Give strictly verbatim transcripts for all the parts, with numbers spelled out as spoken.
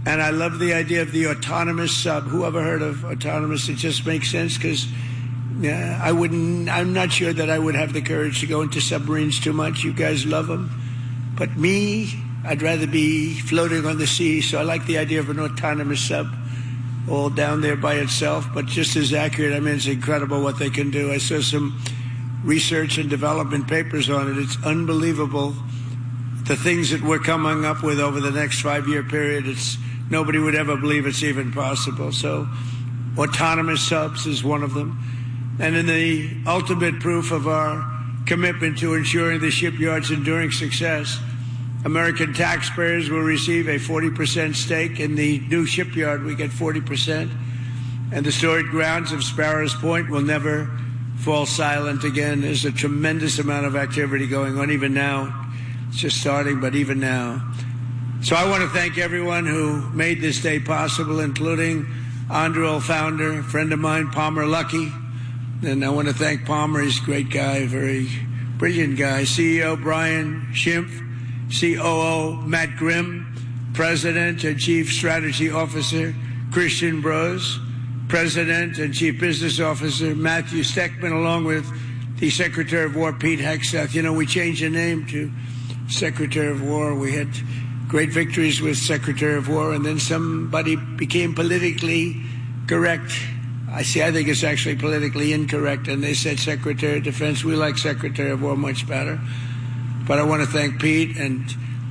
And I love the idea of the autonomous sub. Whoever heard of autonomous? It just makes sense because yeah, I wouldn't, I'm not sure that I would have the courage to go into submarines too much. You guys love them. But me, I'd rather be floating on the sea. So I like the idea of an autonomous sub all down there by itself, but just as accurate. I mean, it's incredible what they can do. I saw some research and development papers on it. It's unbelievable the things that we're coming up with over the next five-year period. It's nobody would ever believe it's even possible. So autonomous subs is one of them. And in the ultimate proof of our commitment to ensuring the shipyard's enduring success, American taxpayers will receive a forty percent stake in the new shipyard. We get forty percent. And the storied grounds of Sparrows Point will never fall silent again. There's a tremendous amount of activity going on even now. It's just starting, but even now. So I want to thank everyone who made this day possible, including Anduril founder, friend of mine, Palmer Luckey. And I want to thank Palmer. He's a great guy, very brilliant guy. C E O Brian Schimpf, C O O Matt Grimm, President and Chief Strategy Officer Christian Brose, President and Chief Business Officer Matthew Steckman, along with the Secretary of War Pete Hegseth. You know, we changed the name to Secretary of War. We had great victories with Secretary of War, and then somebody became politically correct. I see, I think it's actually politically incorrect, and they said Secretary of Defense. We like Secretary of War much better. But I want to thank Pete and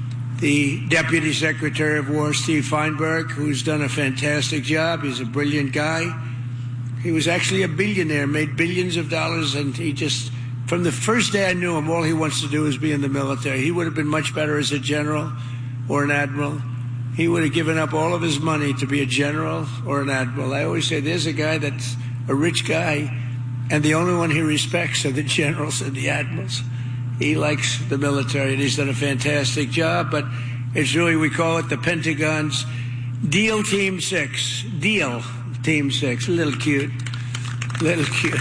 the Deputy Secretary of War, Steve Feinberg, who's done a fantastic job. He's a brilliant guy. He was actually a billionaire, made billions of dollars, and he just, from the first day I knew him, all he wants to do is be in the military. He would have been much better as a general or an admiral. He would have given up all of his money to be a general or an admiral. I always say there's a guy that's a rich guy, and the only one he respects are the generals and the admirals. He likes the military, and he's done a fantastic job, but it's really, we call it the Pentagon's Deal Team Six. Deal Team Six. A little cute. A little cute.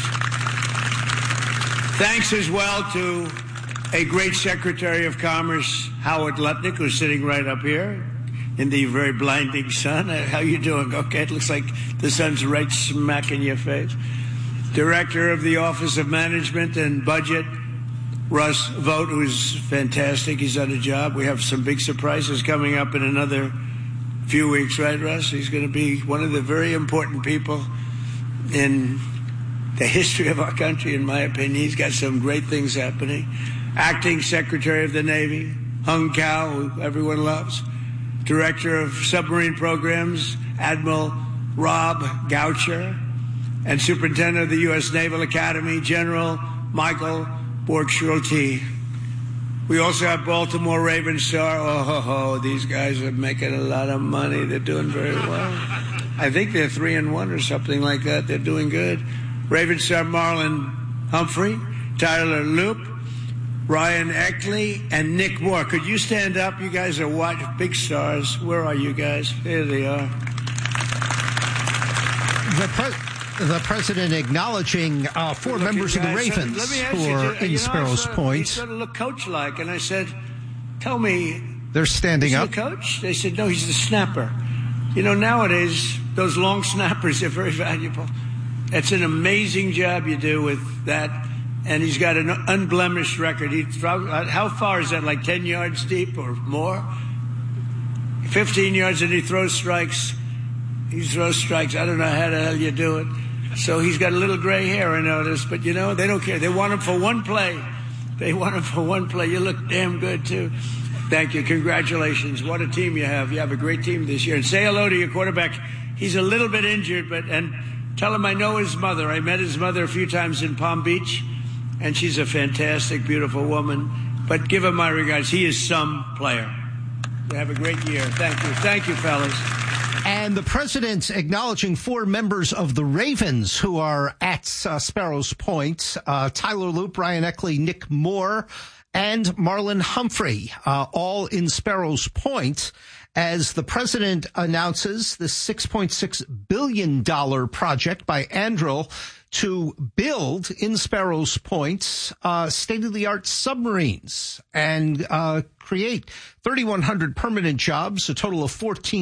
Thanks as well to a great Secretary of Commerce, Howard Lutnick, who's sitting right up here in the very blinding sun. How you doing? Okay, it looks like the sun's right smack in your face. Director of the Office of Management and Budget, Russ Vogt, who's fantastic. He's done a job. We have some big surprises coming up in another few weeks, right, Russ? He's going to be one of the very important people in the history of our country, in my opinion. He's got some great things happening. Acting Secretary of the Navy, Hung Cao, who everyone loves. Director of Submarine Programs, Admiral Rob Goucher. And Superintendent of the U S Naval Academy, General Michael Borg-Schulte. We also have Baltimore Ravens star. Oh, ho, ho, these guys are making a lot of money. They're doing very well. I think they're three and one or something like that. They're doing good. Ravens star Marlon Humphrey, Tyler Loop, Ryan Eckley, and Nick Moore. Could you stand up? You guys are what? Big stars. Where are you guys? There they are. The president. The president acknowledging uh, four Looking members of the Ravens said, who you, are you in know, Sparrows sort of, Point. They sort of look coach-like, and I said, tell me, they're standing is up. he the coach? They said, no, he's the snapper. You know, nowadays, those long snappers are very valuable. It's an amazing job you do with that, and he's got an unblemished record. He throw, how far is that, like ten yards deep or more? fifteen yards, and he throws strikes. He throws strikes. I don't know how the hell you do it. So he's got a little gray hair, I noticed. But, you know, they don't care. They want him for one play. They want him for one play. You look damn good, too. Thank you. Congratulations. What a team you have. You have a great team this year. And say hello to your quarterback. He's a little bit injured, but and tell him I know his mother. I met his mother a few times in Palm Beach, and she's a fantastic, beautiful woman. But give him my regards. He is some player. Have a great year. Thank you. Thank you, fellas. And the president's acknowledging four members of the Ravens who are at uh, Sparrows Point, uh, Tyler Loop, Ryan Eckley, Nick Moore, and Marlon Humphrey, uh, all in Sparrows Point, as the president announces the six point six billion dollars project by Anduril to build in Sparrows Point uh, state-of-the-art submarines and uh, create three thousand one hundred permanent jobs, a total of fourteen